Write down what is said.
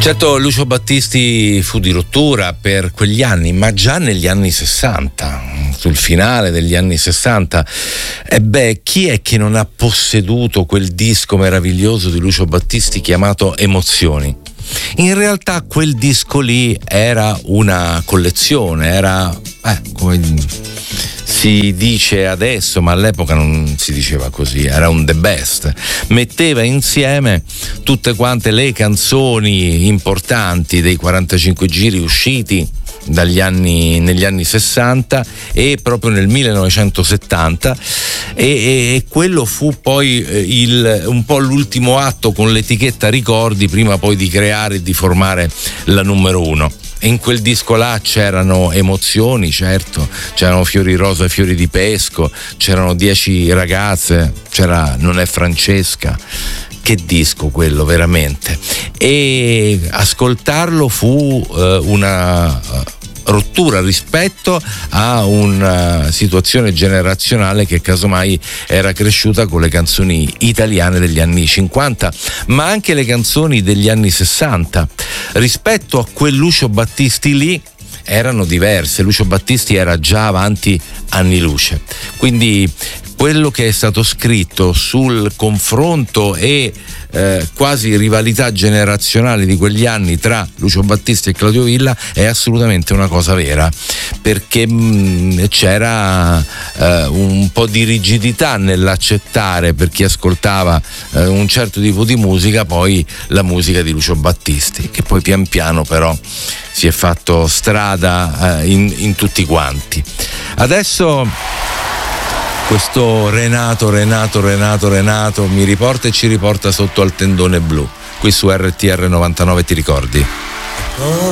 Certo, Lucio Battisti fu di rottura per quegli anni, ma già negli anni 60, sul finale degli anni 60. E chi è che non ha posseduto quel disco meraviglioso di Lucio Battisti chiamato Emozioni? In realtà quel disco lì era una collezione, era come si dice adesso, ma all'epoca non si diceva così, era un the best. Metteva insieme tutte quante le canzoni importanti dei 45 giri usciti negli anni 60 e proprio nel 1970, e quello fu poi un po' l'ultimo atto con l'etichetta Ricordi, prima poi di creare e di formare la numero uno. E in quel disco là c'erano Emozioni, certo, c'erano Fiori rosa e fiori di pesco, c'erano 10 ragazze, c'era Non è Francesca. Che disco quello, veramente. E ascoltarlo fu una rottura rispetto a una situazione generazionale che casomai era cresciuta con le canzoni italiane degli anni 50, ma anche le canzoni degli anni 60. Rispetto a quel Lucio Battisti lì erano diverse. Lucio Battisti era già avanti anni luce, quindi quello che è stato scritto sul confronto e quasi rivalità generazionale di quegli anni tra Lucio Battisti e Claudio Villa è assolutamente una cosa vera, perché c'era un po' di rigidità nell'accettare, per chi ascoltava un certo tipo di musica, poi la musica di Lucio Battisti, che poi pian piano però si è fatto strada in tutti quanti. Adesso questo Renato mi riporta e ci riporta sotto al tendone blu, qui su RTR 99, ti ricordi?